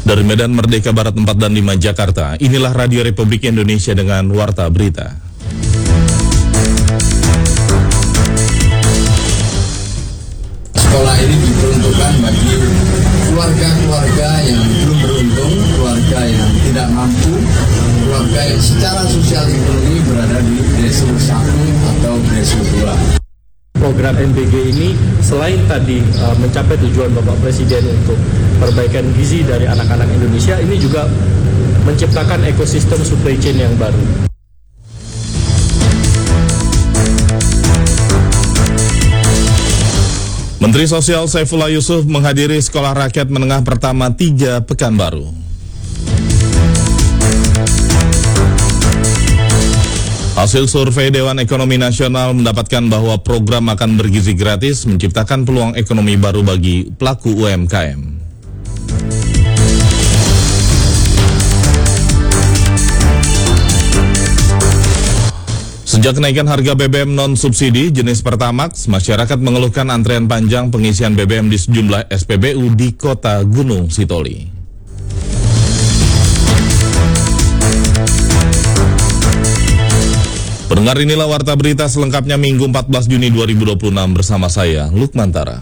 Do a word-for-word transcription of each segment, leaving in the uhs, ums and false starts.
Dari Medan Merdeka Barat empat dan lima Jakarta, inilah Radio Republik Indonesia dengan Warta Berita. Sekolah ini diperuntukkan bagi keluarga-keluarga yang belum beruntung, keluarga yang tidak mampu, keluarga yang secara sosial ekonomi berada di desil satu atau desil dua. Program M B G ini selain tadi uh, mencapai tujuan Bapak Presiden untuk perbaikan gizi dari anak-anak Indonesia, ini juga menciptakan ekosistem supply chain yang baru. Menteri Sosial Saifullah Yusuf menghadiri Sekolah Rakyat Menengah Pertama tiga Pekanbaru. Hasil survei Dewan Ekonomi Nasional mendapatkan bahwa program makan bergizi gratis menciptakan peluang ekonomi baru bagi pelaku U M K M. Sejak kenaikan harga B B M non-subsidi jenis Pertamax, masyarakat mengeluhkan antrean panjang pengisian B B M di sejumlah S P B U di kota Gunung Sitoli. Pendengar, inilah Warta Berita selengkapnya Minggu empat belas Juni dua ribu dua puluh enam bersama saya, Lukman Tara.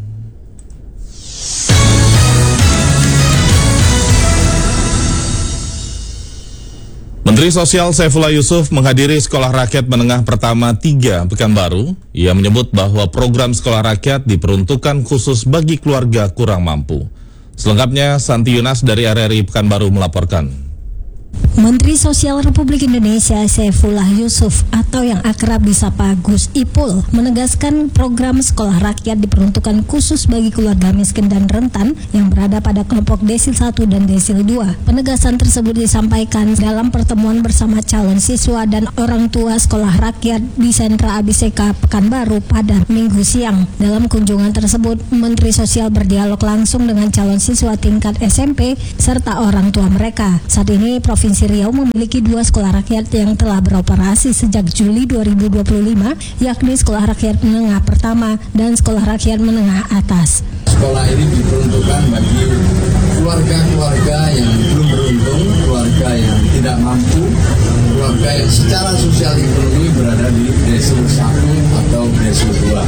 Menteri Sosial Saifullah Yusuf menghadiri Sekolah Rakyat Menengah Pertama tiga Pekanbaru. Ia menyebut bahwa program Sekolah Rakyat diperuntukkan khusus bagi keluarga kurang mampu. Selengkapnya, Santi Yunas dari R R I Pekanbaru melaporkan. Menteri Sosial Republik Indonesia Saifullah Yusuf atau yang akrab disapa Gus Ipul menegaskan program Sekolah Rakyat diperuntukkan khusus bagi keluarga miskin dan rentan yang berada pada kelompok desil satu dan desil dua. Penegasan tersebut disampaikan dalam pertemuan bersama calon siswa dan orang tua Sekolah Rakyat di Sentra Abiseka Pekanbaru pada Minggu siang. Dalam kunjungan tersebut, Menteri Sosial berdialog langsung dengan calon siswa tingkat S M P serta orang tua mereka. Saat ini Provinsi Riau memiliki dua sekolah rakyat yang telah beroperasi sejak Juli dua ribu dua puluh lima, yakni Sekolah Rakyat Menengah Pertama dan Sekolah Rakyat Menengah Atas. Sekolah ini diperuntukkan bagi keluarga-keluarga yang belum beruntung, keluarga yang tidak mampu, keluarga yang secara sosial ekonomi berada di desil satu atau desil dua.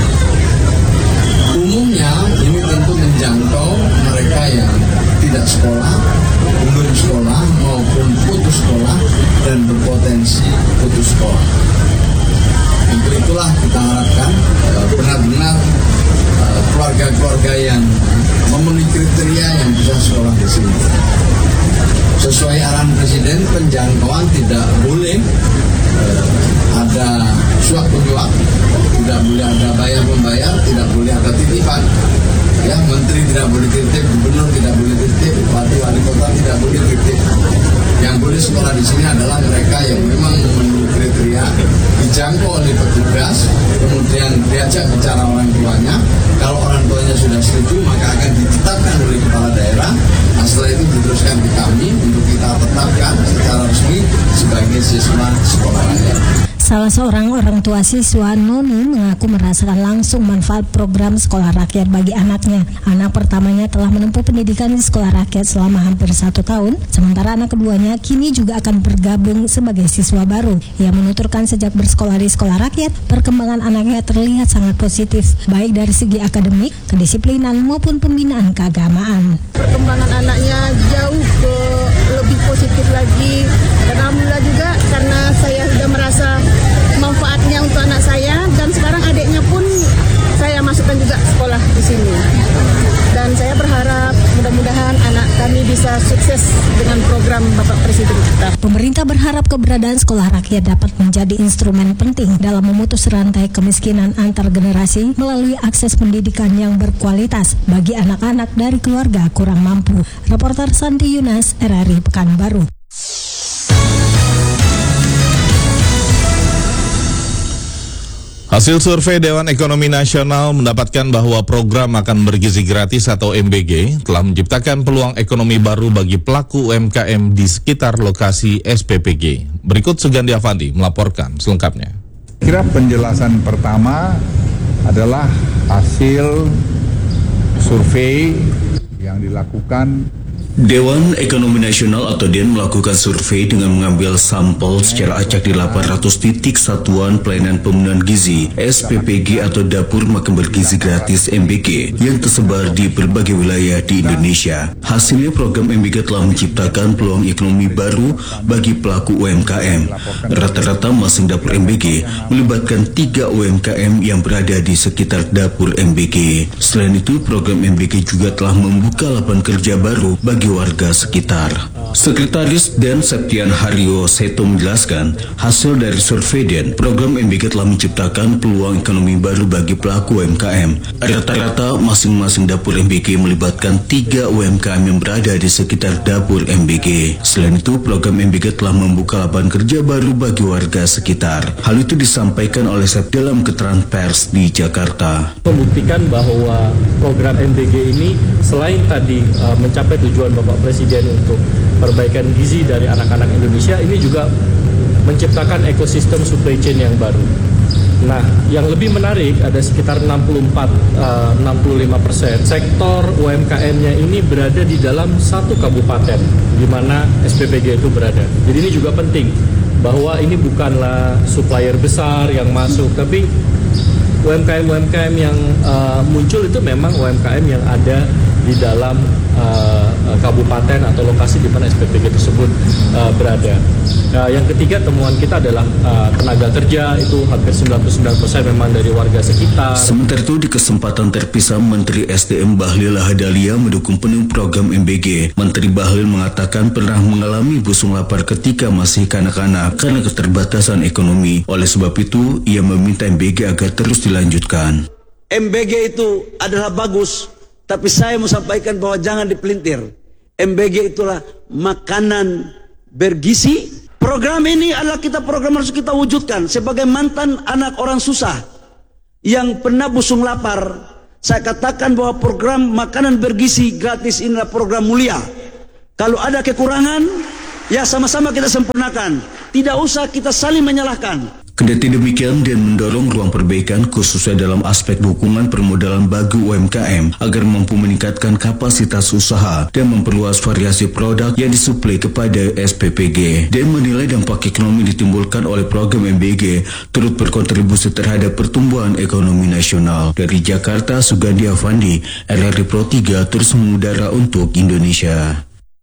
Umumnya ini tentu menjangkau mereka yang tidak sekolah, belum sekolah maupun putus sekolah dan berpotensi putus sekolah. Untuk itulah kita harapkan uh, benar-benar uh, keluarga-keluarga yang memenuhi kriteria yang bisa sekolah di sini. Sesuai arahan Presiden, penjangkauan tidak boleh uh, ada suap penyuap, tidak boleh ada bayar membayar, tidak boleh ada titipan. Ya, menteri tidak boleh titip, gubernur tidak boleh titip, bupati wali kota tidak boleh titip. Yang boleh sekolah di sini adalah mereka yang memang memenuhi kriteria, dijangkau oleh petugas, kemudian diajak bicara orang tuanya. Kalau orang tuanya sudah setuju, maka akan ditetapkan oleh kepala daerah. Nah, setelah itu diteruskan ke kami untuk kita tetapkan secara resmi sebagai siswa sekolah rakyat. Salah seorang orang tua siswa, Noni, mengaku merasakan langsung manfaat program Sekolah Rakyat bagi anaknya. Anak pertamanya telah menempuh pendidikan di Sekolah Rakyat selama hampir satu tahun, sementara anak keduanya kini juga akan bergabung sebagai siswa baru. Ia menuturkan sejak bersekolah di Sekolah Rakyat, perkembangan anaknya terlihat sangat positif, baik dari segi akademik, kedisiplinan, maupun pembinaan keagamaan. Perkembangan anaknya jauh ke lebih positif lagi, dan alhamdulillah juga karena saya sudah merasa manfaatnya untuk anak saya, dan sekarang adiknya pun saya masukkan juga sekolah di sini. Dan saya berharap mudah-mudahan anak kami bisa sukses dengan program Bapak Presiden kita. Pemerintah berharap keberadaan Sekolah Rakyat dapat menjadi instrumen penting dalam memutus rantai kemiskinan antar generasi melalui akses pendidikan yang berkualitas bagi anak-anak dari keluarga kurang mampu. Reporter Santi Yunas, R R I Pekanbaru. Hasil survei Dewan Ekonomi Nasional mendapatkan bahwa program makan bergizi gratis atau M B G telah menciptakan peluang ekonomi baru bagi pelaku U M K M di sekitar lokasi S P P G. Berikut Sugandi Avandi melaporkan selengkapnya. Kira penjelasan pertama adalah hasil survei yang dilakukan Dewan Ekonomi Nasional atau D E N melakukan survei dengan mengambil sampel secara acak di delapan ratus titik satuan pelayanan pemenuhan gizi S P P G atau Dapur Makan Bergizi Gratis M B G yang tersebar di berbagai wilayah di Indonesia. Hasilnya program M B G telah menciptakan peluang ekonomi baru bagi pelaku U M K M. Rata-rata masing dapur M B G melibatkan tiga U M K M yang berada di sekitar dapur M B G. Selain itu, program M B G juga telah membuka lapangan kerja baru bagi warga sekitar. Sekretaris D E N Septian Haryo Seto menjelaskan, hasil dari survei D E N, program M B G telah menciptakan peluang ekonomi baru bagi pelaku U M K M. Rata-rata masing-masing dapur M B G melibatkan tiga U M K M yang berada di sekitar dapur M B G. Selain itu, program M B G telah membuka lapangan kerja baru bagi warga sekitar. Hal itu disampaikan oleh Sep dalam keterangan pers di Jakarta. Membuktikan bahwa program M B G ini selain tadi uh, mencapai tujuan Bapak Presiden untuk perbaikan gizi dari anak-anak Indonesia, ini juga menciptakan ekosistem supply chain yang baru. Nah, yang lebih menarik ada sekitar enam puluh empat sampai enam puluh lima persen sektor U M K M-nya ini berada di dalam satu kabupaten di mana S P P G itu berada. Jadi ini juga penting bahwa ini bukanlah supplier besar yang masuk, tapi U M K M-U M K M yang uh, muncul itu memang U M K M yang ada di dalam uh, kabupaten atau lokasi di mana S P P G tersebut uh, berada. Uh, yang ketiga, temuan kita adalah uh, tenaga kerja itu hampir sembilan puluh sembilan persen memang dari warga sekitar. Sementara itu, di kesempatan terpisah, Menteri S D M Bahlil Lahadalia mendukung penuh program M B G. Menteri Bahlil mengatakan pernah mengalami busung lapar ketika masih kanak-kanak karena keterbatasan ekonomi. Oleh sebab itu, ia meminta M B G agar terus dilanjutkan. M B G itu adalah bagus, tapi saya mau sampaikan bahwa jangan dipelintir. M B G itulah makanan bergizi. Program ini adalah kita program harus kita wujudkan. Sebagai mantan anak orang susah yang pernah busung lapar, saya katakan bahwa program makanan bergizi gratis ini adalah program mulia. Kalau ada kekurangan, ya sama-sama kita sempurnakan. Tidak usah kita saling menyalahkan. Kendati demikian, D E N mendorong ruang perbaikan khususnya dalam aspek dukungan permodalan bagi U M K M agar mampu meningkatkan kapasitas usaha dan memperluas variasi produk yang disuplai kepada S P P G. D E N menilai dampak ekonomi ditimbulkan oleh program M B G turut berkontribusi terhadap pertumbuhan ekonomi nasional. Dari Jakarta, Sugandi Avandi, R R I Pro tiga terus mengudara untuk Indonesia.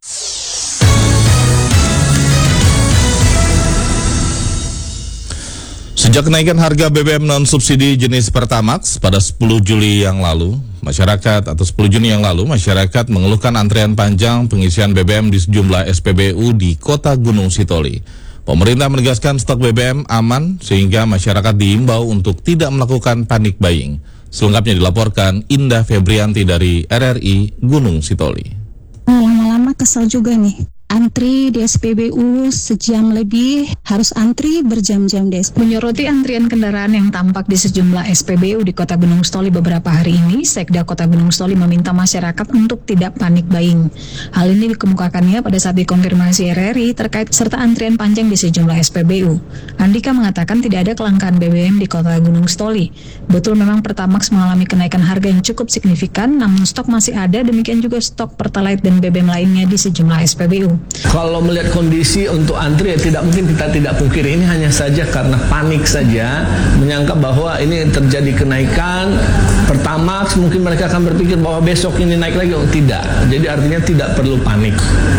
Sejak kenaikan harga B B M non-subsidi jenis Pertamax pada sepuluh Juli yang lalu, masyarakat atau sepuluh Juni yang lalu, masyarakat mengeluhkan antrian panjang pengisian B B M di sejumlah S P B U di Kota Gunung Sitoli. Pemerintah menegaskan stok B B M aman sehingga masyarakat diimbau untuk tidak melakukan panik buying. Selengkapnya dilaporkan Indah Febrianti dari R R I Gunung Sitoli. Lama-lama kesel juga nih. Antri di S P B U sejam lebih, harus antri berjam-jam di S P B U. Menyoroti antrian kendaraan yang tampak di sejumlah S P B U di Kota Gunung Sitoli beberapa hari ini, Sekda Kota Gunung Sitoli meminta masyarakat untuk tidak panik buying. Hal ini dikemukakannya pada saat dikonfirmasi R R I terkait serta antrian panjang di sejumlah S P B U. Andika mengatakan tidak ada kelangkaan B B M di Kota Gunung Sitoli. Betul memang Pertamax mengalami kenaikan harga yang cukup signifikan, namun stok masih ada, demikian juga stok Pertalite dan B B M lainnya di sejumlah S P B U. Kalau melihat kondisi untuk antri, ya tidak mungkin kita tidak pungkiri ini hanya saja karena panik saja, menyangka bahwa ini terjadi kenaikan Pertamax, mungkin mereka akan berpikir bahwa besok ini naik lagi. Oh, tidak. Jadi artinya tidak perlu panik.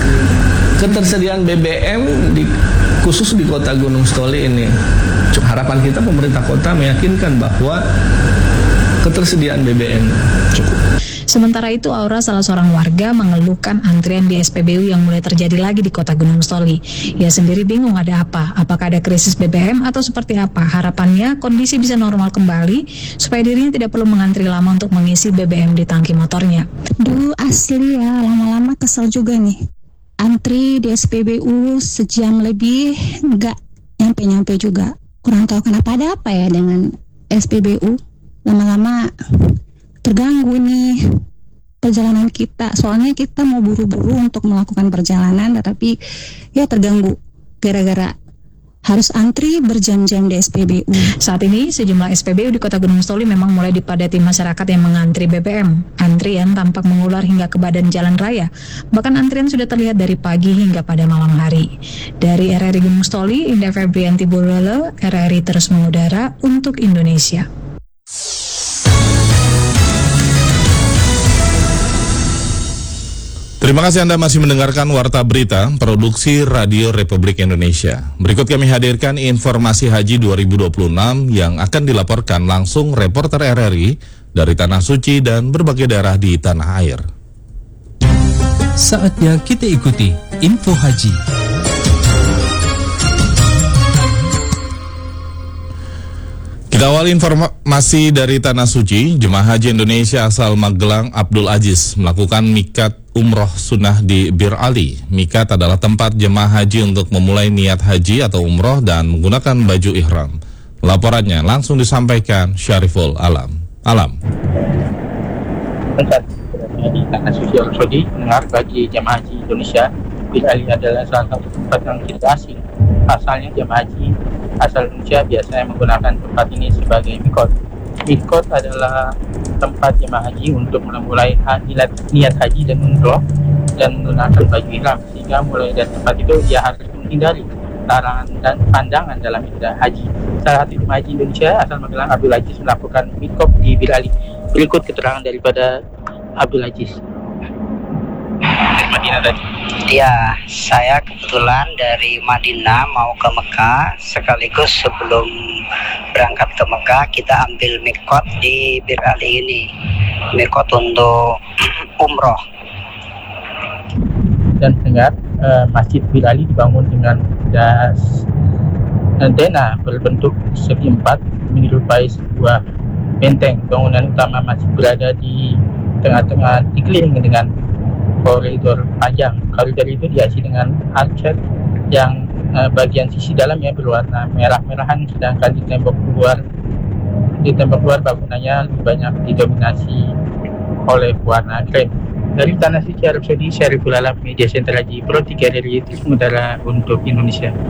Ketersediaan B B M di, khusus di Kota Gunung Sitoli ini, harapan kita pemerintah kota meyakinkan bahwa ketersediaan B B M cukup. Sementara itu, Aura, salah seorang warga, mengeluhkan antrian di S P B U yang mulai terjadi lagi di Kota Gunung Sitoli. Ia sendiri bingung ada apa, apakah ada krisis B B M atau seperti apa. Harapannya kondisi bisa normal kembali supaya dirinya tidak perlu mengantri lama untuk mengisi B B M di tangki motornya. Dulu asli ya, lama-lama kesel juga nih. Antri di S P B U sejam lebih, nggak nyampe-nyampe juga. Kurang tahu kenapa, ada apa ya dengan S P B U. Lama-lama terganggu nih perjalanan kita, soalnya kita mau buru-buru untuk melakukan perjalanan, tetapi ya terganggu gara-gara harus antri berjam-jam di S P B U. Saat ini, sejumlah S P B U di Kota Gunung Stoli memang mulai dipadati masyarakat yang mengantri B B M. Antrian tampak mengular hingga ke badan jalan raya. Bahkan antrian sudah terlihat dari pagi hingga pada malam hari. Dari R R I Gunung Stoli, Indah Febrianti Bulele, R R I terus mengudara untuk Indonesia. Terima kasih Anda masih mendengarkan Warta Berita, Produksi Radio Republik Indonesia. Berikut kami hadirkan informasi Haji dua ribu dua puluh enam yang akan dilaporkan langsung reporter R R I dari Tanah Suci dan berbagai daerah di tanah air. Saatnya kita ikuti Info Haji. Kita awali informasi dari Tanah Suci. Jemaah Haji Indonesia asal Magelang Abdul Aziz melakukan mikat umroh sunnah di Bir Ali. Mikat adalah tempat jemaah haji untuk memulai niat haji atau umroh dan menggunakan baju ihram. Laporannya langsung disampaikan Syariful Alam. Alam. Di Tanah Suci Al-Saudi, mendengar bagi jemaah haji Indonesia, Bir Ali adalah salah satu tempat yang tidak asing. Asalnya jemaah haji asal Indonesia biasanya menggunakan tempat ini sebagai mikot. Mikot adalah tempat jemaah haji untuk memulai niat, niat haji dan umroh dan menggunakan baju ihram, sehingga mulai dari tempat itu ia harus menghindari larangan dan pandangan dalam ibadah haji. Salah satu jemaah haji Indonesia asal Magelang Abdul Aziz melakukan mikot di Bir Ali. Berikut keterangan daripada Abdul Aziz. Madinah tadi. Ya, saya kebetulan dari Madinah mau ke Mekah, sekaligus sebelum berangkat ke Mekah kita ambil mikot di Bir Ali ini, mikot untuk umroh. Dan dengar eh, Masjid Bir Ali dibangun dengan das antena berbentuk segi empat menyerupai sebuah benteng. Bangunan utama masjid berada di tengah-tengah dikelilingi dengan koridor panjang. Koridor itu dihiasi dengan arcade yang eh, bagian sisi dalamnya berwarna merah-merahan, sedangkan di tembok luar di tembok luar bangunannya lebih banyak didominasi oleh warna krem. Dari Tanah Suci Arab Saudi, Syariful Alam, Media Center Haji Pro tiga dari Sementara untuk Indonesia.